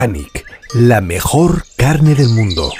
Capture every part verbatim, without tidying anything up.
Organic, la mejor carne del mundo.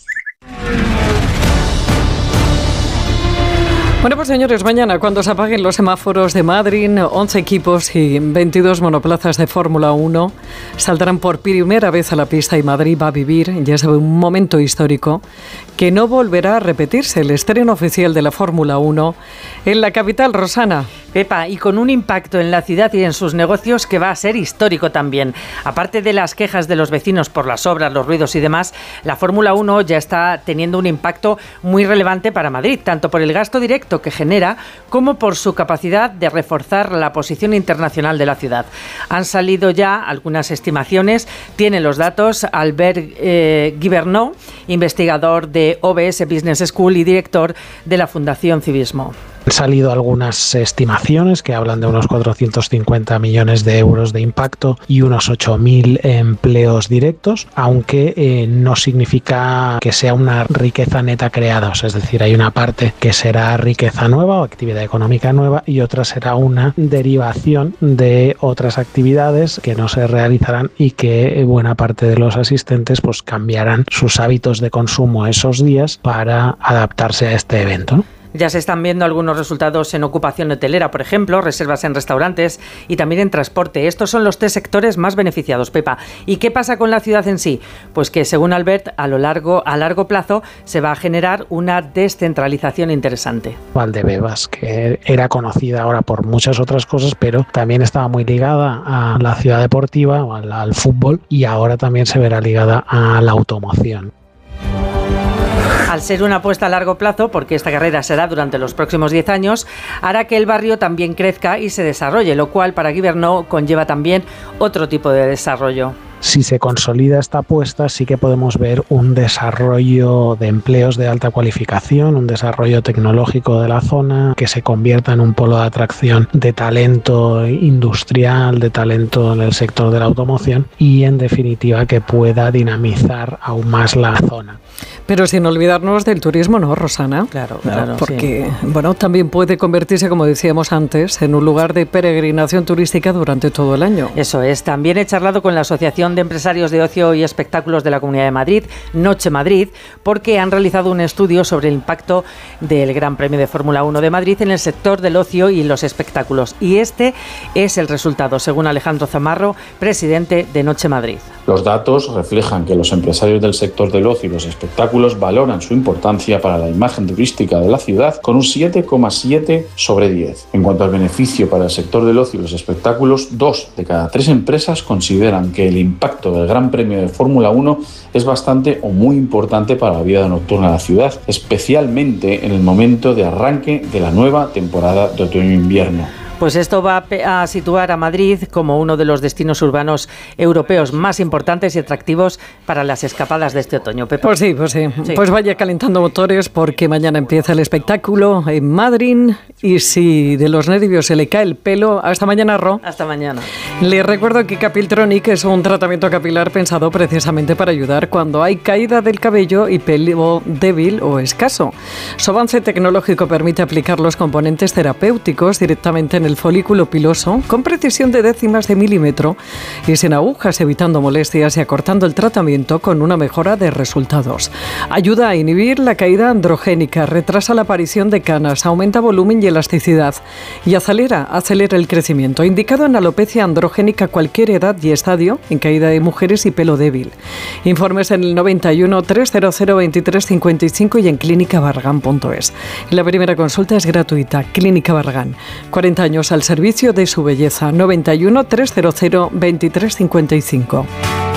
Bueno, pues señores, mañana cuando se apaguen los semáforos de Madrid, once equipos y veintidós monoplazas de Fórmula uno saldrán por primera vez a la pista y Madrid va a vivir, ya sabe, un momento histórico que no volverá a repetirse, el estreno oficial de la Fórmula uno en la capital, Rosana. Pepa, y con un impacto en la ciudad y en sus negocios que va a ser histórico también. Aparte de las quejas de los vecinos por las obras, los ruidos y demás, la Fórmula uno ya está teniendo un impacto muy relevante para Madrid, tanto por el gasto directo que genera como por su capacidad de reforzar la posición internacional de la ciudad. Han salido ya algunas estimaciones, tiene los datos Albert eh, Guibernau, investigador de O B S Business School y director de la Fundación Civismo. Han salido algunas estimaciones que hablan de unos cuatrocientos cincuenta millones de euros de impacto y unos ocho mil empleos directos, aunque eh, no significa que sea una riqueza neta creada. O sea, es decir, hay una parte que será riqueza nueva o actividad económica nueva y otra será una derivación de otras actividades que no se realizarán y que buena parte de los asistentes pues cambiarán sus hábitos de consumo esos días para adaptarse a este evento, ¿no? Ya se están viendo algunos resultados en ocupación hotelera, por ejemplo, reservas en restaurantes y también en transporte. Estos son los tres sectores más beneficiados, Pepa. ¿Y qué pasa con la ciudad en sí? Pues que, según Albert, a lo largo, a largo plazo se va a generar una descentralización interesante. Valdebebas, que era conocida ahora por muchas otras cosas, pero también estaba muy ligada a la ciudad deportiva, al, al fútbol, y ahora también se verá ligada a la automoción. Al ser una apuesta a largo plazo, porque esta carrera será durante los próximos diez años, hará que el barrio también crezca y se desarrolle, lo cual para Guibernau conlleva también otro tipo de desarrollo. Si se consolida esta apuesta, sí que podemos ver un desarrollo de empleos de alta cualificación, un desarrollo tecnológico de la zona, que se convierta en un polo de atracción de talento industrial, de talento en el sector de la automoción y, en definitiva, que pueda dinamizar aún más la zona. Pero sin olvidarnos del turismo, ¿no, Rosana? Claro, claro. Porque, sí. bueno, también puede convertirse, como decíamos antes, en un lugar de peregrinación turística durante todo el año. Eso es. También he charlado con la Asociación de Empresarios de Ocio y Espectáculos de la Comunidad de Madrid, Noche Madrid, porque han realizado un estudio sobre el impacto del Gran Premio de Fórmula uno de Madrid en el sector del ocio y los espectáculos. Y este es el resultado, según Alejandro Zamarro, presidente de Noche Madrid. Los datos reflejan que los empresarios del sector del ocio y los espectáculos valoran su importancia para la imagen turística de la ciudad con un siete coma siete sobre diez. En cuanto al beneficio para el sector del ocio y los espectáculos, dos de cada tres empresas consideran que el impacto del Gran Premio de Fórmula uno es bastante o muy importante para la vida nocturna de la ciudad, especialmente en el momento de arranque de la nueva temporada de otoño-invierno. Pues esto va a situar a Madrid como uno de los destinos urbanos europeos más importantes y atractivos para las escapadas de este otoño, Pepa. Pues sí, pues sí, sí. Pues vaya calentando motores porque mañana empieza el espectáculo en Madrid y si de los nervios se le cae el pelo, hasta mañana, Ro. Hasta mañana. Les recuerdo que Capiltronic es un tratamiento capilar pensado precisamente para ayudar cuando hay caída del cabello y pelo débil o escaso. Su avance tecnológico permite aplicar los componentes terapéuticos directamente en el folículo piloso con precisión de décimas de milímetro y sin agujas, evitando molestias y acortando el tratamiento con una mejora de resultados. Ayuda a inhibir la caída androgénica, retrasa la aparición de canas, aumenta volumen y elasticidad y acelera, acelera el crecimiento. Indicado en alopecia androgénica cualquier edad y estadio, en caída de mujeres y pelo débil. Informes en el noventa y uno, trescientos veintitrés, cincuenta y cinco y en clínica barragán punto es. La primera consulta es gratuita. Clínica Barragán. cuarenta años al servicio de su belleza. noventa y uno, trescientos veintitrés, cincuenta y cinco.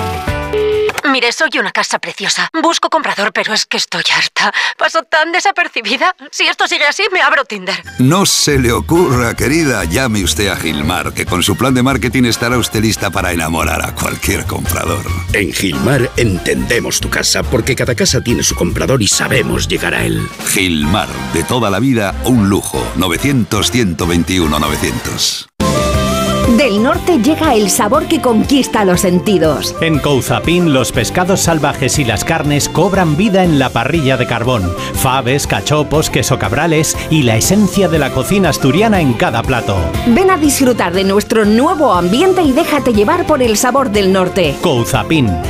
Mire, soy una casa preciosa. Busco comprador, pero es que estoy harta. Paso tan desapercibida. Si esto sigue así, me abro Tinder. No se le ocurra, querida. Llame usted a Gilmar, que con su plan de marketing estará usted lista para enamorar a cualquier comprador. En Gilmar entendemos tu casa, porque cada casa tiene su comprador y sabemos llegar a él. Gilmar, de toda la vida, un lujo. novecientos, ciento veintiuno, novecientos. Del norte llega el sabor que conquista los sentidos. En Couzapin, los pescados salvajes y las carnes cobran vida en la parrilla de carbón. Faves, cachopos, queso cabrales y la esencia de la cocina asturiana en cada plato. Ven a disfrutar de nuestro nuevo ambiente y déjate llevar por el sabor del norte. Couzapin,